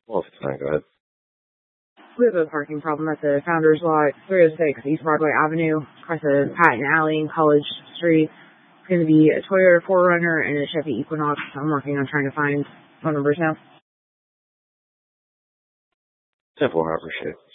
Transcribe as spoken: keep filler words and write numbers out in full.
Well, if it's fine, go ahead. We have a parking problem at the Founders Lot, three oh six East Broadway Avenue, across the Patton Alley and College Street. It's going to be a Toyota four runner and a Chevy Equinox. I'm working on trying to find phone numbers now. ten four, I appreciate it.